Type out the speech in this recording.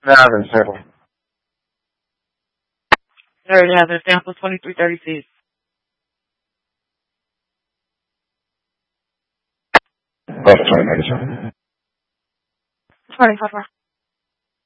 Seven, seven. There it is. It's down to 2336. Plus 2097. 20,